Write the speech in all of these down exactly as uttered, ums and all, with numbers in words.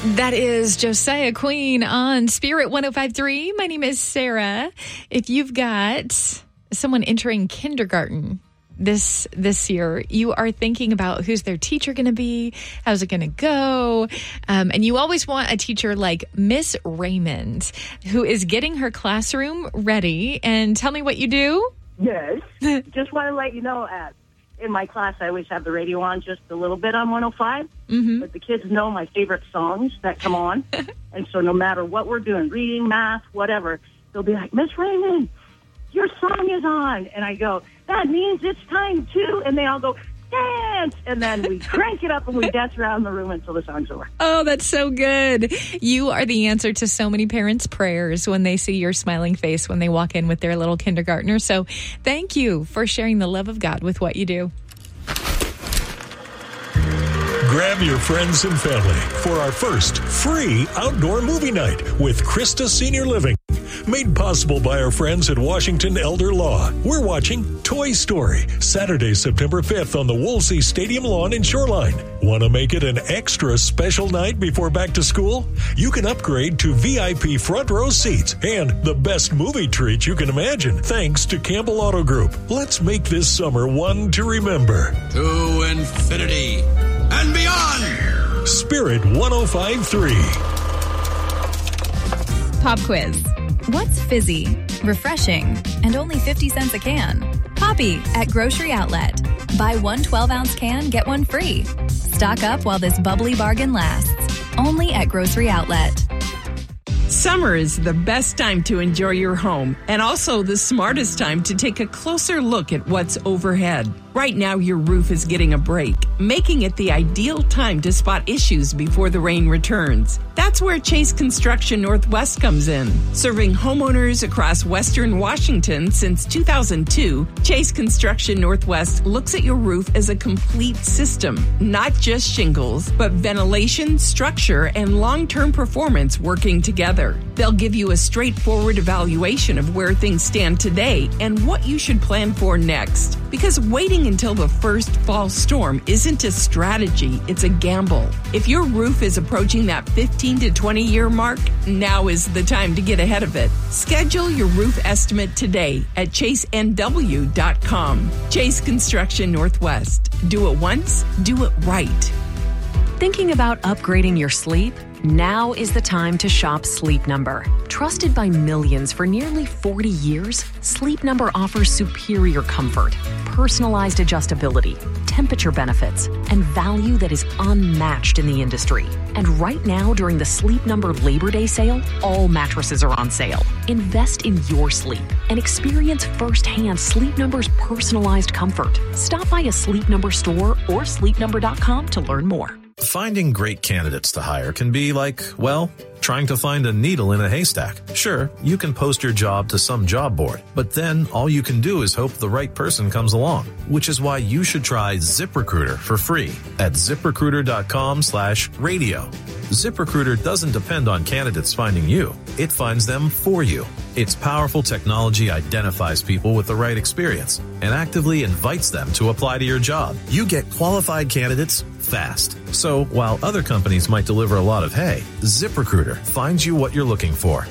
That is Josiah Queen on Spirit one oh five point three. My name is Sarah. If you've got someone entering kindergarten this this year, you are thinking about who's their teacher going to be, how's it going to go, um, and you always want a teacher like Miss Raymond, who is getting her classroom ready. And tell me what you do. Yes. Just want to let you know, at in my class, I always have the radio on just a little bit on one oh five, mm-hmm. but the kids know my favorite songs that come on. And so no matter what we're doing, reading, math, whatever, they'll be like, Miss Raymond, your song is on. And I go, that means it's time to. And they all go, dance. And then we crank it up and we dance around the room until the song's over. Oh, that's so good. You are the answer to so many parents' prayers when they see your smiling face when they walk in with their little kindergartner. So thank you for sharing the love of God with what you do. Grab your friends and family for our first free outdoor movie night with Krista Senior Living. Made possible by our friends at Washington Elder Law. We're watching Toy Story, Saturday, September fifth on the Woolsey Stadium lawn in Shoreline. Want to make it an extra special night before back to school? You can upgrade to V I P front row seats and the best movie treat you can imagine, thanks to Campbell Auto Group. Let's make this summer one to remember. To infinity and beyond. Spirit one oh five point three. Pop quiz. What's fizzy, refreshing, and only fifty cents a can? Poppy at Grocery Outlet. Buy one twelve-ounce can, get one free. Stock up while this bubbly bargain lasts. Only at Grocery Outlet. Summer is the best time to enjoy your home and also the smartest time to take a closer look at what's overhead. Right now, your roof is getting a break, making it the ideal time to spot issues before the rain returns. That's where Chase Construction Northwest comes in. Serving homeowners across Western Washington since two thousand two, Chase Construction Northwest looks at your roof as a complete system, not just shingles, but ventilation, structure, and long-term performance working together. They'll give you a straightforward evaluation of where things stand today and what you should plan for next. Because waiting until the first fall storm isn't a strategy, it's a gamble. If your roof is approaching that fifteen to twenty year mark, now is the time to get ahead of it. Schedule your roof estimate today at chase n w dot com. Chase Construction Northwest. Do it once, do it right. Thinking about upgrading your sleep? Now is the time to shop Sleep Number. Trusted by millions for nearly forty years, Sleep Number offers superior comfort, personalized adjustability, temperature benefits, and value that is unmatched in the industry. And right now, during the Sleep Number Labor Day sale, all mattresses are on sale. Invest in your sleep and experience firsthand Sleep Number's personalized comfort. Stop by a Sleep Number store or sleep number dot com to learn more. Finding great candidates to hire can be like, well, trying to find a needle in a haystack. Sure, you can post your job to some job board, but then all you can do is hope the right person comes along, which is why you should try ZipRecruiter for free at zip recruiter dot com slash radio. ZipRecruiter doesn't depend on candidates finding you. It finds them for you. Its powerful technology identifies people with the right experience and actively invites them to apply to your job. You get qualified candidates fast. So while other companies might deliver a lot of hay, ZipRecruiter finds you what you're looking for.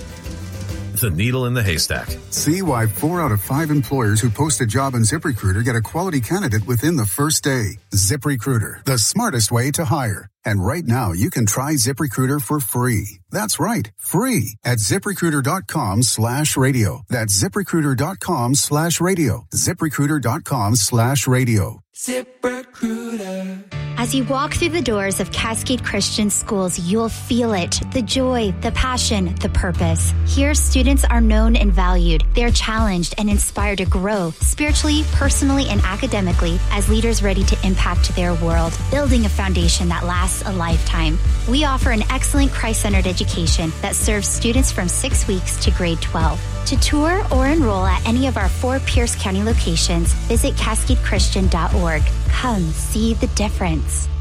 The needle in the haystack. See why four out of five employers who post a job on ZipRecruiter get a quality candidate within the first day. ZipRecruiter, the smartest way to hire. And right now, you can try ZipRecruiter for free. That's right, free at zip recruiter dot com slash radio. That's zip recruiter dot com slash radio. zip recruiter dot com slash radio. ZipRecruiter. As you walk through the doors of Cascade Christian Schools, you'll feel it. The joy, the passion, the purpose. Here, students are known and valued. They're challenged and inspired to grow spiritually, personally, and academically as leaders ready to impact their world, building a foundation that lasts a lifetime. We offer an excellent Christ-centered education that serves students from six weeks to grade twelve. To tour or enroll at any of our four Pierce County locations, visit cascade christian dot org. Come see the difference.